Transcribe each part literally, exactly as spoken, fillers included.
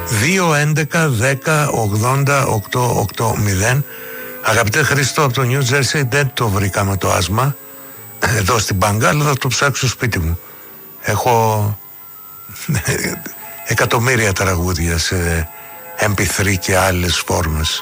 δύο έντεκα δέκα ογδόντα οκτώ ογδόντα. Αγαπητέ Χρήστο, από το Νιου Τζέρσι δεν το βρήκαμε το άσμα εδώ στην Μπάγκα, αλλά θα το ψάξω στο σπίτι μου. Έχω εκατομμύρια τραγούδια σε εμ πι θρι και άλλες φόρμες.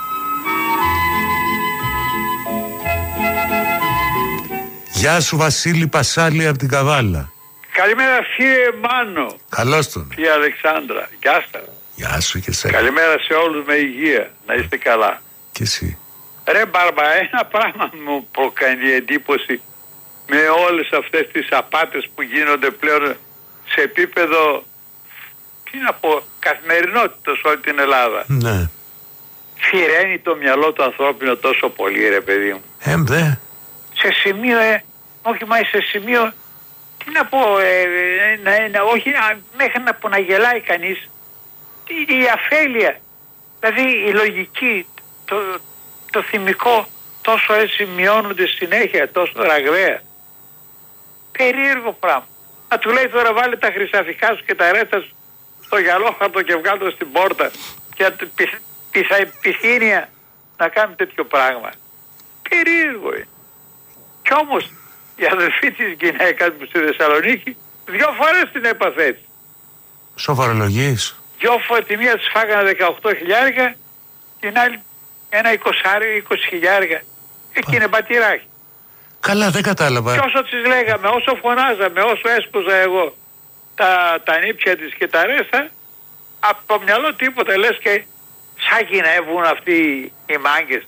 Γεια σου Βασίλη Πασάλη από την Καβάλα. Καλημέρα φίλε Μάνο. Καλώς τον. Φίλε Αλεξάνδρα. Γεια σας. Γεια σου και σένα. Καλημέρα σε όλους με υγεία. Να είστε καλά. Και εσύ. Ρε Μπάρμπα, ένα πράγμα μου προκαλεί εντύπωση με όλες αυτές τις απάτες που γίνονται πλέον σε επίπεδο, τι να πω, καθημερινότητα σε όλη την Ελλάδα. Ναι. Φυραίνει το μυαλό του ανθρώπινο τόσο πολύ, ρε παιδί μου. Εμ δε. Σε σημείο, ε, όχι μα σε σημείο, τι να πω, ε, ε, να, να, όχι να, μέχρι να, που να γελάει κανείς, η, η αφέλεια, δηλαδή η λογική, το, το θυμικό τόσο έτσι μειώνονται συνέχεια, τόσο ραγδαία. Περίεργο πράγμα. Να του λέει τώρα βάλε τα χρυσαφικά σου και τα ρέστα σου στο γυαλόχαρτο και βγάλω το στην πόρτα και θα επιθύνια να κάνει τέτοιο πράγμα. Περίεργο είναι. Κι όμως η αδελφή της γυναίκας μου στη Θεσσαλονίκη δυο φορές την έπαθε έτσι. Σοβαρολογείς. Δυο φορές, τη μία της φάγανε δεκαοκτώ χιλιάρικα, την άλλη ένα είκοσι χιλιάρικα. Εκεί είναι μπατηράκι. Καλά, δεν κατάλαβα. Και όσο τις λέγαμε, όσο φωνάζαμε, όσο έσκουζα εγώ τα, τα νύψια της και τα ρέστα, από το μυαλό τίποτα, λες και σαν γυναεύουν αυτοί οι μάγκες.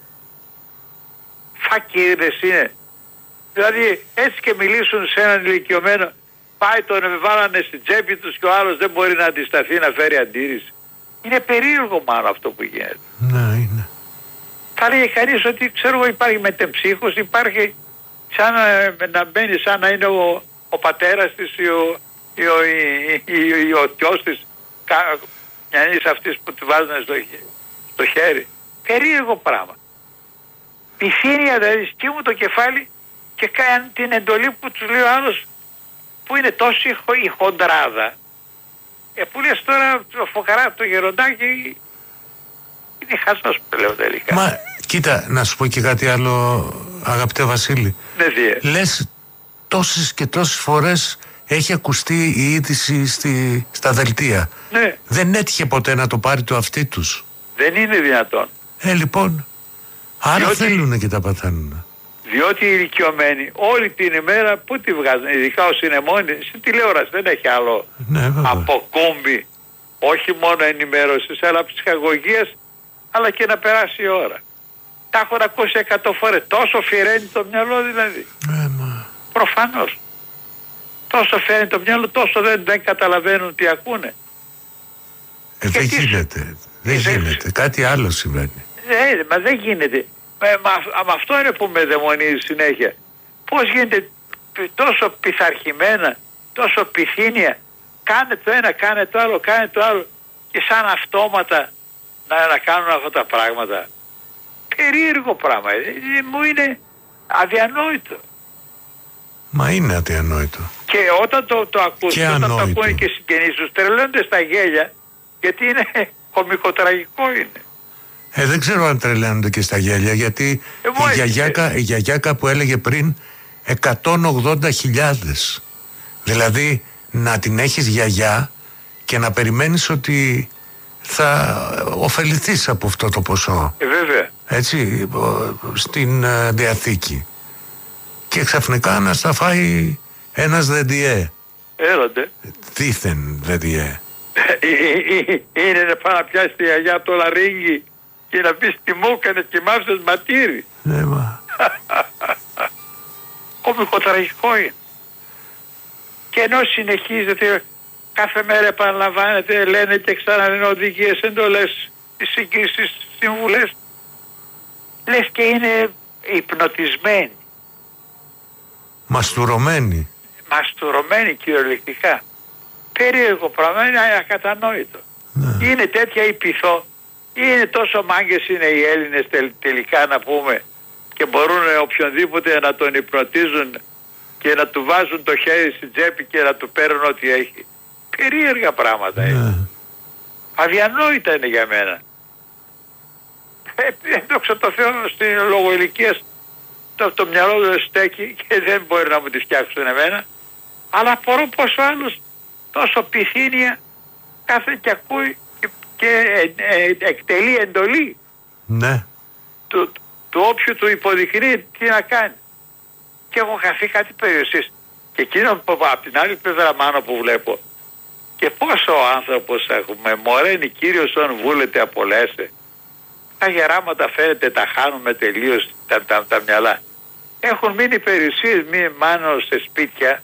Φακίδες είναι. Δηλαδή έτσι και μιλήσουν σε έναν ηλικιωμένο, πάει τον βάλανε στην τσέπη τους και ο άλλος δεν μπορεί να αντισταθεί να φέρει αντίρρηση. Είναι περίεργο μάλλον αυτό που γίνεται. Ναι, είναι. Θα λέει κανείς ότι ξέρω εγώ υπάρχει μετεμψύχος, υπάρχει σαν να, να μπαίνει σαν να είναι ο, ο πατέρας της ή ο, ή ο, ή, ή, ή ο τιός της, μιανής αυτής που τη βάζουν στο, στο χέρι. Περίεργο πράγμα. Πυθύνια δηλαδή σκύμουν το κεφάλι και κάνει την εντολή που τους λέει ο άλλος που είναι τόσο η χοντράδα. Ε, που λες τώρα το φωκαρά το γεροντάκι είναι χάσος που λέω τελικά. Μα κοίτα, να σου πω και κάτι άλλο, αγαπητέ Βασίλη. Ναι, διέ. Λες τόσες και τόσες φορές έχει ακουστεί η είδηση στη, στα δελτία. Ναι. Δεν έτυχε ποτέ να το πάρει το αυτί τους. Δεν είναι δυνατόν. Ε, λοιπόν, άρα διότι, θέλουν και τα παθαίνουν. Διότι οι ηλικιωμένοι όλη την ημέρα που τη βγάζουν, ειδικά όσοι είναι μόνοι, στην τηλεόραση δεν έχει άλλο ναι, αποκούμπι, όχι μόνο ενημέρωσης, αλλά ψυχαγωγίας, αλλά και να περάσει η ώρα. Τα έχω ακούσει εκατό φορές. Τόσο φυραίνει το μυαλό δηλαδή. Ε, μα... Προφανώς. Τόσο φέρνει το μυαλό, τόσο δεν, δεν καταλαβαίνουν τι ακούνε. Ε, δεν τι... γίνεται. Δεν ε, γίνεται. Δεν... Κάτι άλλο συμβαίνει. Ε, μα δεν γίνεται. Ε, μα, μα αυτό είναι που με δαιμονίζει συνέχεια. Πώς γίνεται τόσο πειθαρχημένα, τόσο πυθύνια, κάνε το ένα, κάνε το άλλο, κάνε το άλλο και σαν αυτόματα να, να κάνουν αυτά τα πράγματα. Περίεργο πράγμα. Ε, μου είναι αδιανόητο. Μα είναι αδιανόητο. Και όταν το, το ακούς, και όταν το ακούνε και συγγενείς τους, τρελαίνονται στα γέλια, γιατί είναι κωμικοτραγικό είναι. Ε, δεν ξέρω αν τρελαίνονται και στα γέλια, γιατί η γιαγιάκα, η γιαγιάκα που έλεγε πριν εκατόν ογδόντα χιλιάδες. Δηλαδή να την έχεις γιαγιά και να περιμένεις ότι θα ωφεληθείς από αυτό το ποσό. Ε, βέβαια. Έτσι, στην uh, Διαθήκη. Και ξαφνικά να στα φάει ένας δεντιέ. Έλατε. Δήθεν δεντιέ. Είναι να πάει να πιάσει τη γιαγιά από το λαρίγγι και να πεις τι μου έκανε και μ' άφησες ματήρι. Ναι, μα. Κωμικοτραγικό είναι. Και ενώ συνεχίζεται, κάθε μέρα επαναλαμβάνεται, λένε και ξαναλένε οδηγίες, εντολές, τις συγκρίσεις, συμβουλές, λες και είναι υπνοτισμένοι. Μαστουρωμένοι. Μαστουρωμένοι κυριολεκτικά. Περίεργο πράγμα, είναι ακατανόητο. Ναι. Είναι τέτοια η πειθό. Είναι τόσο μάγκες είναι οι Έλληνες τελ, τελικά να πούμε και μπορούν οποιονδήποτε να τον υπνοτίζουν και να του βάζουν το χέρι στην τσέπη και να του παίρνουν ό,τι έχει. Περίεργα πράγματα είναι. Ναι. Αδιανόητα είναι για μένα. Ε, δόξα τω Θεώ, στην λόγω ηλικίας το, το μυαλό δεν στέκει και δεν μπορεί να μου τη φτιάξουν εμένα. Αλλά απορώ πως ο άλλος τόσο πυθύνια κάθε και ακούει και, και ε, ε, εκτελεί εντολή. Ναι. Του, του όποιου του υποδεικνύει τι να κάνει. Και έχω χαθεί κάτι περιουσίες. Και εκείνο που από την άλλη πλευρά μάνο που βλέπω, και πόσο ο άνθρωπος έχουμε, μωρένει Κύριος όν βούλετε απολέσε. Τα γεράματα φαίνεται τα χάνουμε τελείως τα, τα, τα μυαλά. Έχουν μείνει περιουσίες μη μάνο σε σπίτια,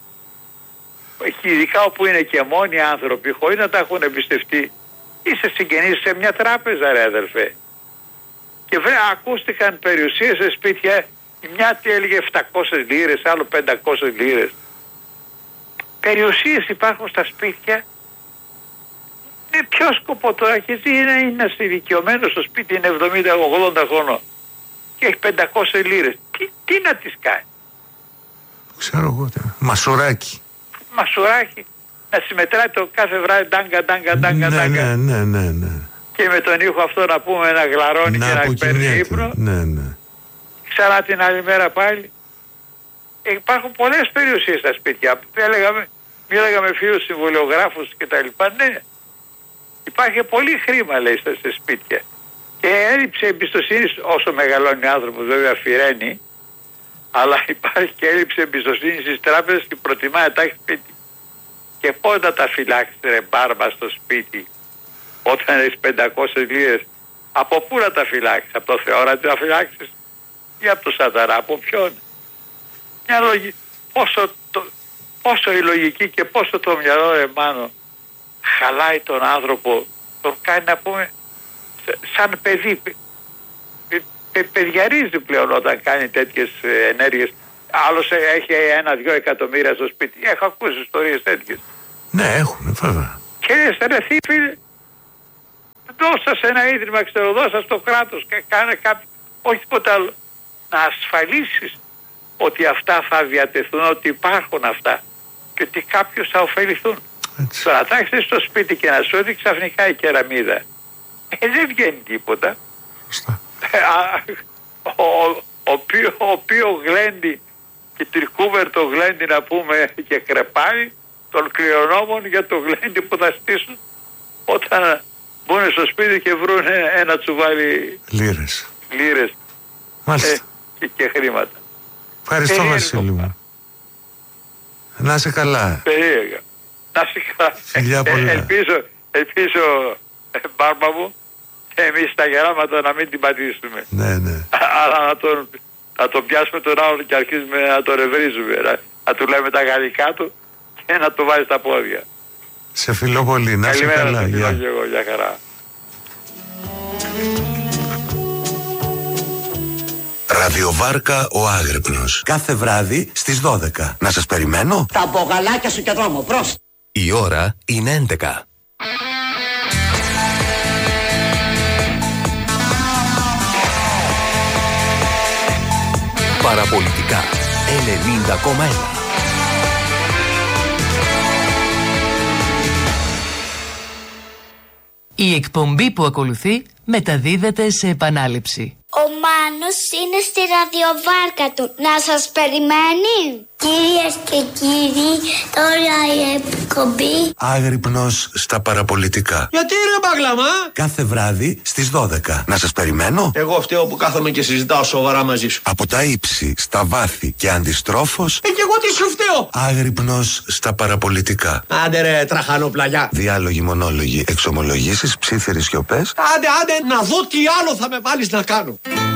ειδικά όπου είναι και μόνοι άνθρωποι, χωρίς να τα έχουν εμπιστευτεί. Είσαι συγγενής σε μια τράπεζα, ρε αδερφέ. Και βρε, ακούστηκαν περιουσίες σε σπίτια, η μια τι έλεγε επτακόσιες λίρες, άλλο πεντακόσιες λίρες. Περιουσίες υπάρχουν στα σπίτια. Με ποιο σκοπό τώρα έχει δει, είναι, είναι ειδικαιωμένο στο σπίτι, είναι εβδομήντα ογδόντα χρονών και έχει πεντακόσιες λίρες. Τι, τι να τις κάνει. Ξέρω εγώ, μασουράκι. Μασουράκι, να συμμετράει το κάθε βράδυ ντάγκα, ντάγκα, ντάγκα, ναι, ντάγκα. Ναι, ναι, ναι, ναι. Και με τον ήχο αυτό να πούμε να γλαρώνει να και να παίρνει ύπνο. Ναι, ναι. Ξανά την άλλη μέρα πάλι. Υπάρχουν πολλές περιουσίες στα σπίτια. Έλεγαμε, μίλαγα με φίλους συμβολιογράφους και τα λοιπά. Ναι, υπάρχει πολύ χρήμα, λέει, στα σπίτια. Και έλλειψη εμπιστοσύνης, όσο μεγαλώνει ο άνθρωπος βέβαια αφιεραίνει, αλλά υπάρχει και έλλειψη εμπιστοσύνης στις τράπεζες και προτιμά να τα έχει σπίτι. Και πώς να τα φυλάξεις, ρε μπάρμα, στο σπίτι όταν έχεις πεντακόσιες λίρες? Από πού να τα φυλάξεις? Από το Θεό να τα φυλάξεις ή από το σατανά? Από ποιον? Μια λογική. Πόσο, το, πόσο η λογική και πόσο το μυαλό, ρε μάνο, χαλάει τον άνθρωπο, τον κάνει να πούμε σαν παιδί. Παι, παι, παιδιαρίζει πλέον όταν κάνει τέτοιες ενέργειες. Άλλος έχει ένα-δυο εκατομμύρια στο σπίτι. Έχω ακούσει ιστορίες τέτοιες. Ναι, έχουν, βέβαια. Και λες, ρε φίλε, δώσα σε ένα ίδρυμα, ξέρω, δώσα στο κράτος και κάνε κάποιο, όχι τίποτα άλλο. Να ασφαλίσεις ότι αυτά θα διατεθούν, ότι υπάρχουν αυτά και ότι κάποιους θα ωφεληθούν. Τώρα να τάξεις στο σπίτι και να σου έρθει ξαφνικά η κεραμίδα, ε, δεν βγαίνει τίποτα. ο, ο, οποίο, ο οποίο γλέντι και τρικούβερτο γλέντι να πούμε και κρεπάει των κληρονόμων για το γλέντι που θα στήσουν όταν μπουν στο σπίτι και βρουν ένα τσουβάλι λίρες, λίρες ε, και, και χρήματα. Ευχαριστώ, Βασίλη μου. Να είσαι καλά. Περίεργα. Να είσαι καλά. Φιλιά πολλά. Ε, ελπίζω, ελπίζω ε, μπάρμα μου, εμείς τα γεράματα να μην την πατήσουμε. Ναι, ναι. Αλλά να τον, να τον πιάσουμε τον άλλον και αρχίσουμε να τον ρευρίζουμε. Να, να του λέμε τα γαλλικά του και να το βάζει στα πόδια. Σε φιλώ πολύ. Να είσαι καλά. Καλημέρα, σε φιλώ και εγώ. Γεια χαρά. Ραδιοβάρκα ο Άγρυπνος. Κάθε βράδυ στις δώδεκα. Να σας περιμένω. Τα μπογαλάκια σου και δρόμο, προς. Η ώρα είναι έντεκα. Παραπολιτικά ενενήντα κόμμα ένα. Η εκπομπή που ακολουθεί μεταδίδεται σε επανάληψη. Ο Μάνος είναι στη ραδιοβάρκα του. Να σας περιμένει. Κυρίες και κύριοι, τώρα η εκπομπή Άγρυπνος στα παραπολιτικά. Γιατί ρε μπαγλαμά? Κάθε βράδυ στις δώδεκα. Να σας περιμένω. Εγώ φταίω που κάθομαι και συζητάω σοβαρά μαζί σου. Από τα ύψη στα βάθη και αντιστρόφως. Ε, και εγώ τι σου φταίω? Άγρυπνος στα παραπολιτικά. Άντε ρε τραχανοπλαγιά. Διάλογοι, μονόλογοι, εξομολογήσεις, ψίθυρες σιωπές. Άντε, άντε, να δω τι άλλο θα με βάλεις να κάνω.